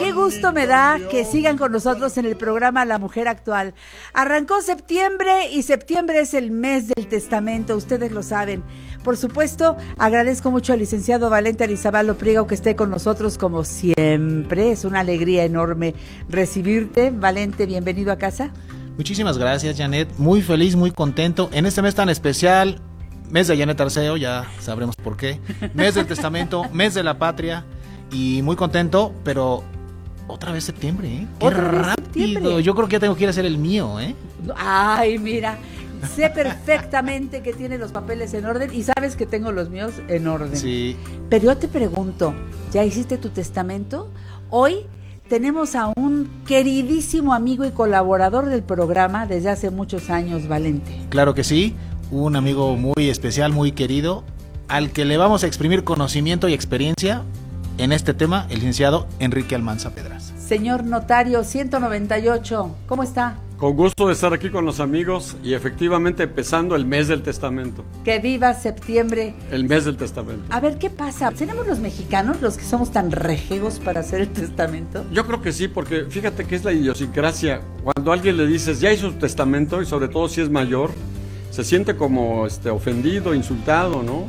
Qué gusto me da que sigan con nosotros en el programa La Mujer Actual. Arrancó septiembre y septiembre es el mes del testamento, ustedes lo saben. Por supuesto, agradezco mucho al licenciado Valente Arizabal Priego que esté con nosotros como siempre. Es una alegría enorme recibirte. Valente, bienvenido a casa. Muchísimas gracias, Janet. Muy feliz, muy contento. En este mes tan especial, mes de Janet Arceo, ya sabremos por qué. Mes del testamento, mes de la patria. Y muy contento, pero otra vez septiembre, ¿eh? Qué rápido. Septiembre. Yo creo que ya tengo que ir a hacer el mío, ¿eh? Ay, mira, sé perfectamente que tienes los papeles en orden y sabes que tengo los míos en orden. Sí. Pero yo te pregunto, ¿ya hiciste tu testamento? Hoy tenemos a un queridísimo amigo y colaborador del programa desde hace muchos años, Valente. Claro que sí, un amigo muy especial, muy querido, al que le vamos a exprimir conocimiento y experiencia en este tema, el licenciado Enrique Almanza Pedraza. Señor notario 198, ¿cómo está? Con gusto de estar aquí con los amigos y efectivamente empezando el mes del testamento. Que viva septiembre. El mes del testamento. A ver, ¿qué pasa? ¿Seremos los mexicanos los que somos tan rejegos para hacer el testamento? Yo creo que sí, porque fíjate que es la idiosincrasia. Cuando a alguien le dices, ya hizo su testamento, y sobre todo si es mayor, se siente como ofendido, insultado, ¿no?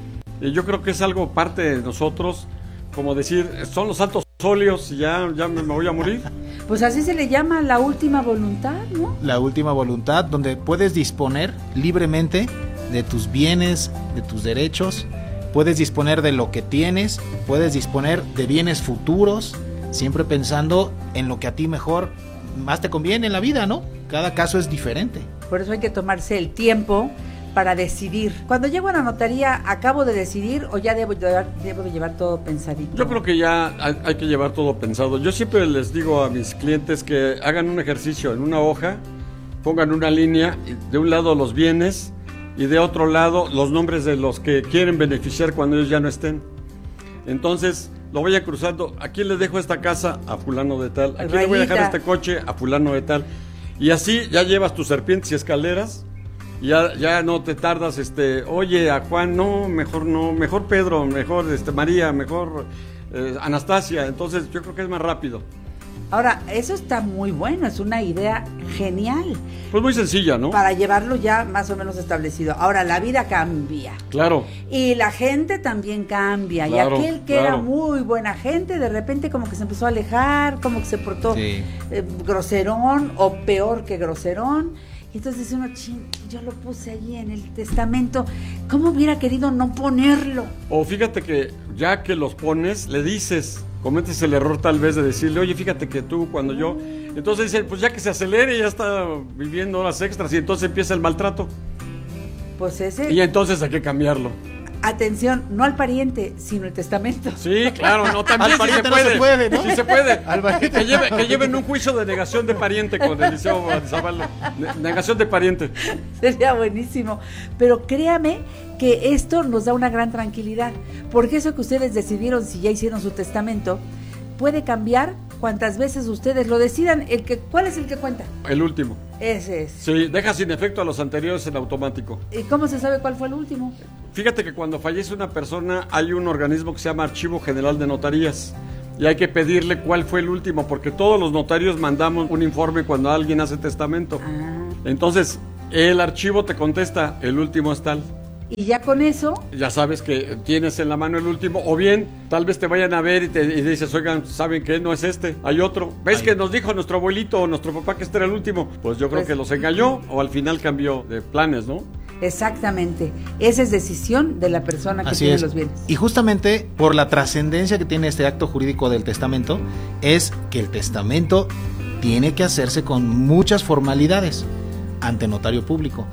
Y yo creo que es algo parte de nosotros, como decir, son los santos óleos y ya me voy a morir. Pues así se le llama la última voluntad, ¿no? La última voluntad, donde puedes disponer libremente de tus bienes, de tus derechos, puedes disponer de lo que tienes, puedes disponer de bienes futuros, siempre pensando en lo que a ti mejor, más te conviene en la vida, ¿no? Cada caso es diferente. Por eso hay que tomarse el tiempo para decidir. Cuando llego a la notaría, ¿acabo de decidir o ya debo de llevar todo pensadito? Yo creo que ya hay que llevar todo pensado. Yo siempre les digo a mis clientes que hagan un ejercicio en una hoja, pongan una línea, de un lado los bienes y de otro lado los nombres de los que quieren beneficiar cuando ellos ya no estén. Entonces lo vaya cruzando. ¿A quién le dejo esta casa? A fulano de tal. ¿A quién le voy a dejar este coche? A fulano de tal. Y así ya llevas tus serpientes y escaleras. Ya no te tardas, oye, a Juan, no, mejor Pedro, mejor María, mejor Anastasia. Entonces yo creo que es más rápido. Ahora, eso está muy bueno, es una idea genial. Pues muy sencilla, ¿no? Para llevarlo ya más o menos establecido. Ahora, la vida cambia. Claro. Y la gente también cambia. Claro, y aquel que era muy buena gente, de repente como que se empezó a alejar, como que se portó groserón o peor que groserón. Y entonces dice uno, yo lo puse allí en el testamento, ¿cómo hubiera querido no ponerlo? O fíjate que ya que los pones, le dices, cometes el error tal vez de decirle, oye, fíjate que tú cuando yo... Entonces dice, pues ya que se acelere, ya está viviendo horas extras y entonces empieza el maltrato. Pues ese... Y entonces hay que cambiarlo. Atención, no al pariente, sino el testamento. Sí, claro, no, también al pariente no se puede, ¿no? Sí se puede. Que lleven un juicio de negación de pariente con el liceo Zavala. Negación de pariente. Sería buenísimo. Pero créame que esto nos da una gran tranquilidad, porque eso que ustedes decidieron, si ya hicieron su testamento, puede cambiar cuantas veces ustedes lo decidan. ¿Cuál es el que cuenta? El último. Ese es. Sí, deja sin efecto a los anteriores en automático. ¿Y cómo se sabe cuál fue el último? Fíjate que cuando fallece una persona hay un organismo que se llama Archivo General de Notarías y hay que pedirle cuál fue el último, porque todos los notarios mandamos un informe cuando alguien hace testamento. Entonces, el archivo te contesta, el último es tal. Y ya con eso... Ya sabes que tienes en la mano el último, o bien, tal vez te vayan a ver y dices, oigan, ¿saben qué? No es este, hay otro. ¿Ves que nos dijo nuestro abuelito o nuestro papá que este era el último? Pues yo creo que los engañó o al final cambió de planes, ¿no? Exactamente, esa es decisión de la persona que tiene los bienes. Y justamente por la trascendencia que tiene este acto jurídico del testamento, es que el testamento tiene que hacerse con muchas formalidades ante notario público.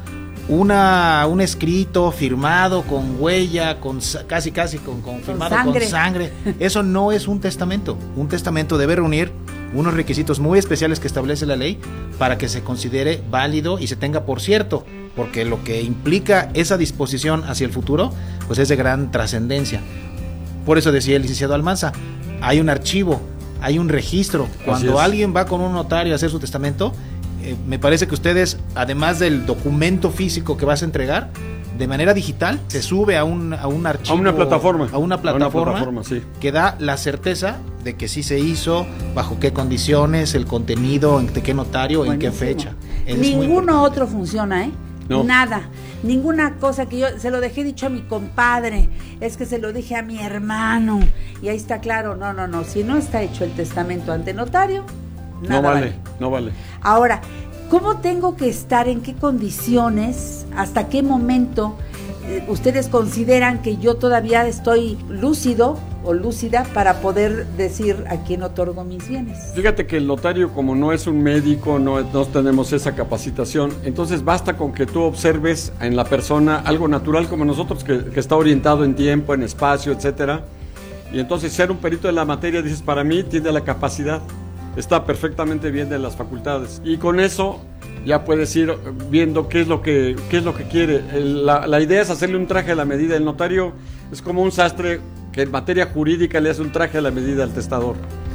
Un escrito firmado con huella, casi con firmado con sangre, eso no es un testamento. Un testamento debe reunir unos requisitos muy especiales que establece la ley para que se considere válido y se tenga por cierto, porque lo que implica esa disposición hacia el futuro, pues es de gran trascendencia. Por eso decía el licenciado Almanza, hay un archivo, hay un registro. Cuando alguien va con un notario a hacer su testamento, me parece que ustedes, además del documento físico que vas a entregar, de manera digital, se sube a un archivo. A una plataforma. A una plataforma, sí. Que da la certeza de que sí se hizo, bajo qué condiciones, el contenido, de qué notario, Buenísimo. en qué fecha. Ninguno otro funciona, ¿eh? No. Nada. Ninguna cosa que yo se lo dejé dicho a mi compadre, es que se lo dije a mi hermano. Y ahí está claro, no. Si no está hecho el testamento ante notario, nada No vale. Ahora, ¿cómo tengo que estar? ¿En qué condiciones? ¿Hasta qué momento ustedes consideran que yo todavía estoy lúcido o lúcida para poder decir a quién otorgo mis bienes? Fíjate que el notario, como no es un médico, no tenemos esa capacitación, entonces basta con que tú observes en la persona algo natural como nosotros, que está orientado en tiempo, en espacio, etcétera. Y entonces ser un perito de la materia, dices, para mí tiene la capacidad, está perfectamente bien de las facultades. Y con eso ya puedes ir viendo qué es lo que quiere. La idea es hacerle un traje a la medida. El notario es como un sastre que en materia jurídica le hace un traje a la medida al testador.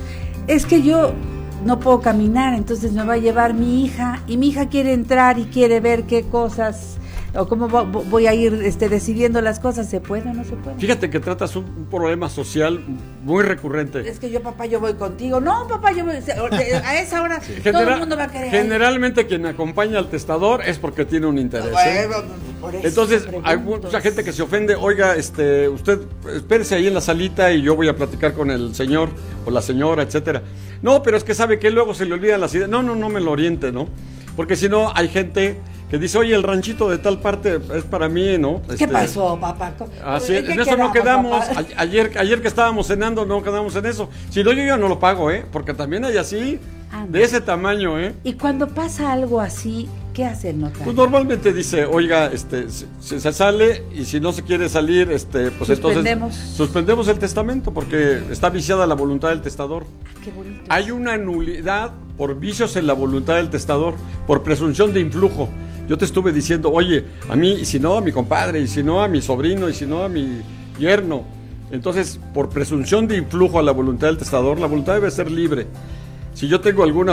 Es que yo no puedo caminar, entonces me va a llevar mi hija, y mi hija quiere entrar y quiere ver qué cosas, o cómo voy a ir decidiendo las cosas. ¿Se puede o no se puede? Fíjate que tratas un problema social muy recurrente. Es que yo voy contigo. No, papá, yo voy, a esa hora Sí. todo el mundo va a querer. Generalmente quien acompaña al testador es porque tiene un interés. Por eso Entonces pregunto. hay mucha gente que se ofende. Oiga, usted espérese ahí en la salita y yo voy a platicar con el señor o la señora, etcétera. No, pero es que sabe que luego se le olvidan las ideas. No me lo oriente, ¿no? Porque si no hay gente que dice, oye, el ranchito de tal parte es para mí, ¿no? ¿Qué pasó, papá? Así, ¿En qué en eso no quedamos. papá? Ayer que estábamos cenando, no quedamos en eso. Si no, yo ya no lo pago, porque también hay así, de ese tamaño, Y cuando pasa algo así, ¿qué hace el notario? Pues normalmente dice, oiga, se sale, y si no se quiere salir, pues entonces suspendemos el testamento porque está viciada la voluntad del testador. Qué bonito. Hay una nulidad por vicios en la voluntad del testador, por presunción de influjo. Yo te estuve diciendo, oye, a mí, y si no a mi compadre, y si no a mi sobrino, y si no a mi yerno. Entonces, por presunción de influjo a la voluntad del testador, la voluntad debe ser libre. Si yo tengo algún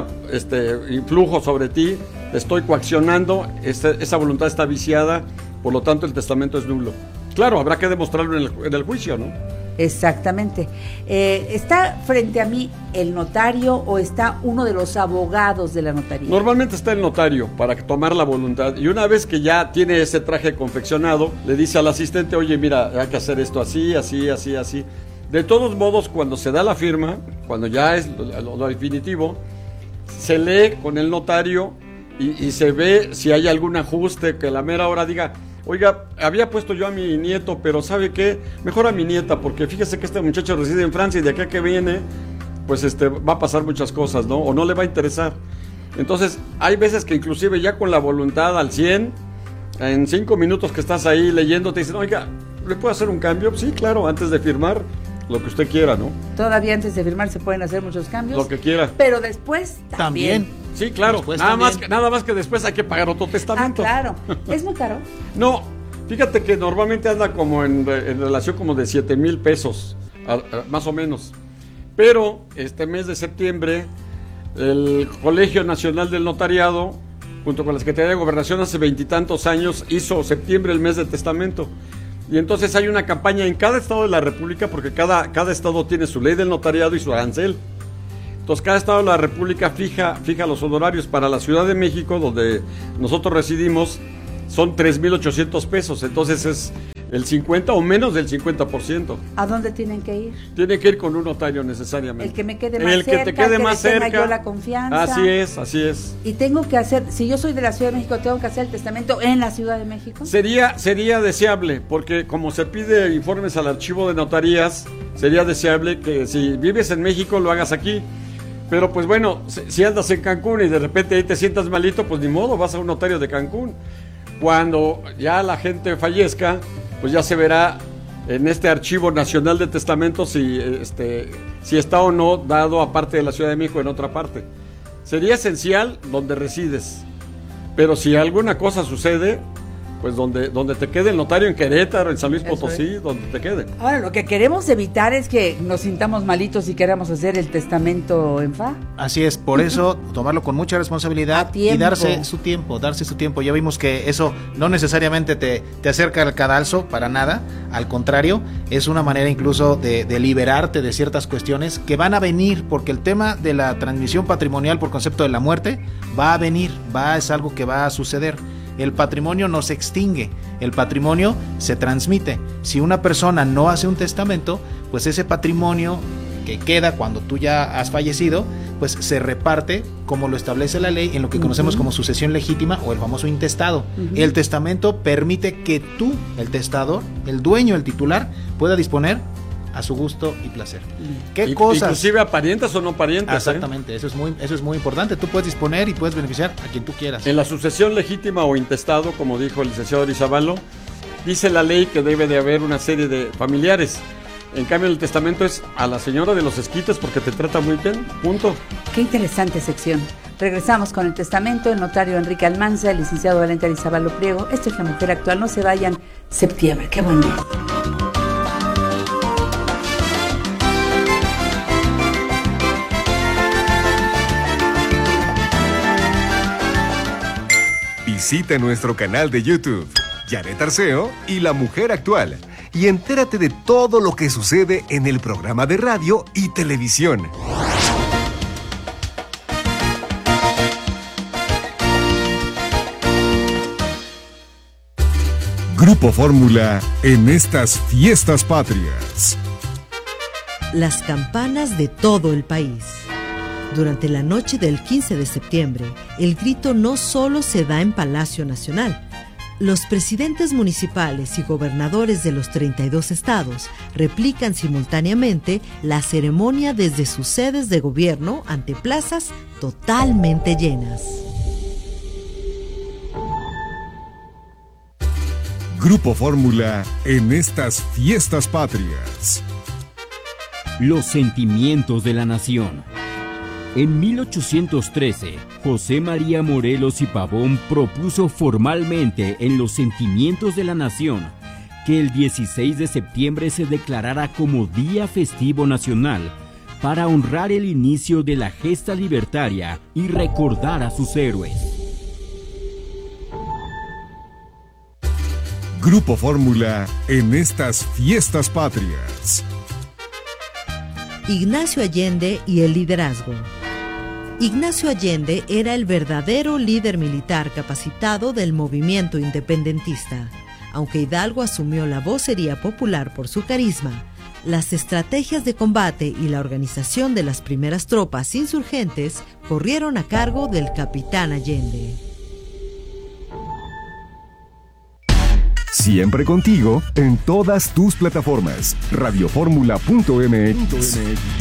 influjo sobre ti, te estoy coaccionando, esa voluntad está viciada, por lo tanto el testamento es nulo. Claro, habrá que demostrarlo en el juicio, ¿no? Exactamente. ¿Está frente a mí el notario o está uno de los abogados de la notaría? Normalmente está el notario para tomar la voluntad, y una vez que ya tiene ese traje confeccionado, le dice al asistente, oye, mira, hay que hacer esto así. De todos modos, cuando se da la firma, cuando ya es lo definitivo, se lee con el notario y se ve si hay algún ajuste, que a la mera hora diga, oiga, había puesto yo a mi nieto, pero ¿sabe qué? Mejor a mi nieta, porque fíjese que este muchacho reside en Francia y de acá que viene, pues va a pasar muchas cosas, ¿no? O no le va a interesar. Entonces, hay veces que inclusive ya con la voluntad al 100, en 5 minutos que estás ahí leyendo, te dicen, oiga, ¿le puedo hacer un cambio? Sí, claro, antes de firmar, lo que usted quiera, ¿no? Todavía antes de firmar se pueden hacer muchos cambios. Lo que quiera. Pero después también. Sí, claro. Nada más que después hay que pagar otro testamento. Claro. ¿Es muy caro? No, fíjate que normalmente anda como en relación como de 7,000 pesos, más o menos. Pero este mes de septiembre, el Colegio Nacional del Notariado, junto con la Secretaría de Gobernación, hace 20 y tantos años, hizo septiembre el mes del testamento. Y entonces hay una campaña en cada estado de la República, porque cada estado tiene su ley del notariado y su arancel. Entonces cada estado de la República fija los honorarios. Para la Ciudad de México, donde nosotros residimos, son 3,800 pesos. Entonces es el 50 o menos del 50%. ¿A dónde tienen que ir? Tienen que ir con un notario necesariamente. El que me quede más cerca, que te quede más cerca. Tenga yo la confianza. Así es. Y tengo que hacer, si yo soy de la Ciudad de México, tengo que hacer el testamento en la Ciudad de México. Sería deseable, porque como se pide informes al archivo de notarías, sería deseable que si vives en México lo hagas aquí. Pero pues bueno, si andas en Cancún y de repente ahí te sientas malito, pues ni modo, vas a un notario de Cancún. Cuando ya la gente fallezca, pues ya se verá en este Archivo Nacional de Testamentos si está o no dado aparte de la Ciudad de México en otra parte. Sería esencial donde resides, pero si alguna cosa sucede, pues donde te quede el notario, en Querétaro, en San Luis Potosí, donde te quede. Ahora, lo que queremos evitar es que nos sintamos malitos y queramos hacer el testamento en fa. Así es, por eso tomarlo con mucha responsabilidad y darse su tiempo. Ya vimos que eso no necesariamente te acerca al cadalso, para nada, al contrario, es una manera incluso de liberarte de ciertas cuestiones que van a venir, porque el tema de la transmisión patrimonial por concepto de la muerte va a venir, es algo que va a suceder. El patrimonio no se extingue, el patrimonio se transmite. Si una persona no hace un testamento, pues ese patrimonio que queda cuando tú ya has fallecido, pues se reparte como lo establece la ley en lo que conocemos como sucesión legítima o el famoso intestado. El testamento permite que tú, el testador, el dueño, el titular, pueda disponer a su gusto y placer. ¿Qué cosas? Inclusive a parientes o no parientes. Exactamente, eso es muy importante. Tú puedes disponer y puedes beneficiar a quien tú quieras. En la sucesión legítima o intestado, como dijo el licenciado Arizabalo, dice la ley que debe de haber una serie de familiares. En cambio, el testamento es a la señora de los esquites porque te trata muy bien, punto. Qué interesante sección. Regresamos con el testamento, el notario Enrique Almanza, el licenciado Valente Arizabalo Priego. Esto es La Mujer Actual, no se vayan. Septiembre, qué buen mes. Visita nuestro canal de YouTube, Janet Arceo y La Mujer Actual, y entérate de todo lo que sucede en el programa de radio y televisión. Grupo Fórmula en estas fiestas patrias. Las campanas de todo el país. Durante la noche del 15 de septiembre, el grito no solo se da en Palacio Nacional. Los presidentes municipales y gobernadores de los 32 estados replican simultáneamente la ceremonia desde sus sedes de gobierno ante plazas totalmente llenas. Grupo Fórmula en estas fiestas patrias. Los sentimientos de la nación. En 1813, José María Morelos y Pavón propuso formalmente en los Sentimientos de la Nación que el 16 de septiembre se declarara como Día Festivo Nacional para honrar el inicio de la gesta libertaria y recordar a sus héroes. Grupo Fórmula en estas fiestas patrias. Ignacio Allende y el liderazgo. Ignacio Allende era el verdadero líder militar capacitado del movimiento independentista. Aunque Hidalgo asumió la vocería popular por su carisma, las estrategias de combate y la organización de las primeras tropas insurgentes corrieron a cargo del capitán Allende. Siempre contigo en todas tus plataformas. Radioformula.mx.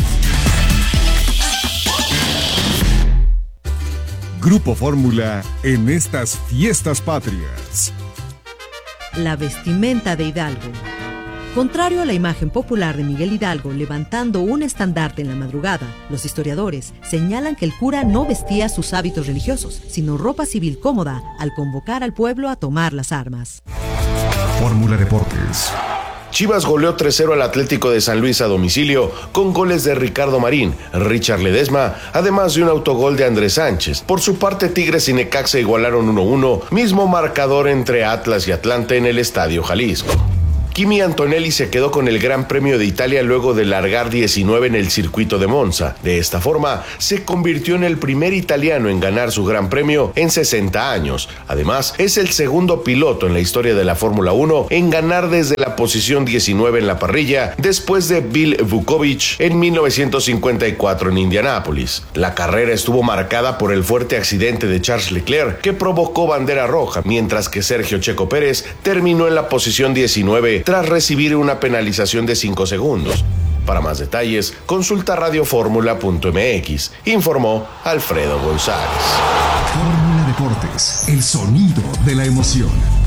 Grupo Fórmula en estas fiestas patrias. La vestimenta de Hidalgo. Contrario a la imagen popular de Miguel Hidalgo levantando un estandarte en la madrugada, los historiadores señalan que el cura no vestía sus hábitos religiosos, sino ropa civil cómoda al convocar al pueblo a tomar las armas. Fórmula Deportes. Chivas goleó 3-0 al Atlético de San Luis a domicilio con goles de Ricardo Marín, Richard Ledesma, además de un autogol de Andrés Sánchez. Por su parte, Tigres y Necaxa igualaron 1-1, mismo marcador entre Atlas y Atlante en el Estadio Jalisco. Kimi Antonelli se quedó con el Gran Premio de Italia luego de largar 19 en el circuito de Monza. De esta forma, se convirtió en el primer italiano en ganar su Gran Premio en 60 años. Además, es el segundo piloto en la historia de la Fórmula 1 en ganar desde la posición 19 en la parrilla, después de Bill Vukovic en 1954 en Indianápolis. La carrera estuvo marcada por el fuerte accidente de Charles Leclerc, que provocó bandera roja, mientras que Sergio Checo Pérez terminó en la posición 19 tras recibir una penalización de 5 segundos. Para más detalles, consulta radioformula.mx, informó Alfredo González. Fórmula Deportes, el sonido de la emoción.